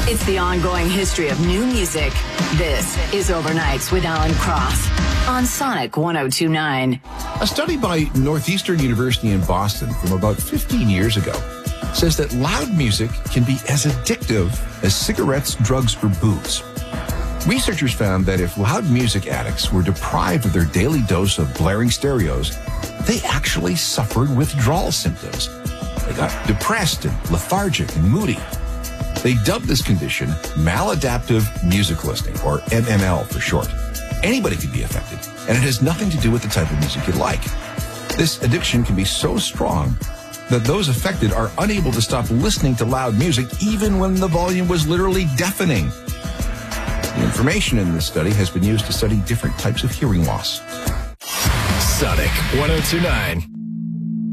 It's the ongoing history of new music. This is Overnights with Alan Cross on Sonic 1029. A study by Northeastern University in Boston from about 15 years ago says that loud music can be as addictive as cigarettes, drugs, or booze. Researchers found that if loud music addicts were deprived of their daily dose of blaring stereos, they actually suffered withdrawal symptoms. They got depressed and lethargic and moody. They dubbed this condition maladaptive music listening, or MML for short. Anybody can be affected, and it has nothing to do with the type of music you like. This addiction can be so strong that those affected are unable to stop listening to loud music even when the volume was literally deafening. The information in this study has been used to study different types of hearing loss. Sonic 1029.